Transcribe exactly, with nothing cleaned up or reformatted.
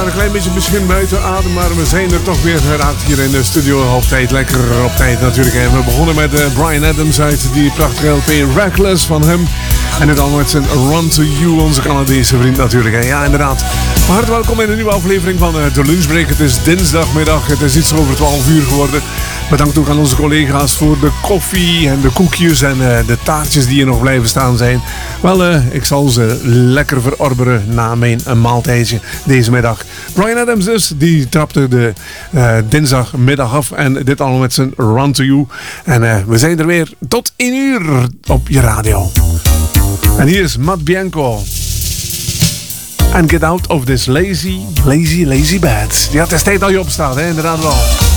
een klein beetje misschien buiten adem, maar we zijn er toch weer geraakt hier in de studio op tijd. Lekker op tijd natuurlijk. En we begonnen met uh, Bryan Adams uit die prachtige L P Reckless van hem. En het al met zijn Run to You, onze Canadese vriend natuurlijk. En ja, inderdaad. Maar hartelijk welkom in een nieuwe aflevering van uh, de Lunchbreak. Het is dinsdagmiddag, het is iets over twaalf uur geworden. Bedankt ook aan onze collega's voor de koffie en de koekjes en uh, de taartjes die er nog blijven staan zijn. Wel, uh, ik zal ze lekker verorberen na mijn uh, maaltijdje deze middag. Bryan Adams dus, die trapte de uh, dinsdagmiddag af en dit allemaal met zijn Run to You. En uh, we zijn er weer tot één uur op je radio. En hier is Matt Bianco. And get out of this lazy, lazy, lazy bed. Ja, het is tijd dat je opstaat, hè? Inderdaad wel.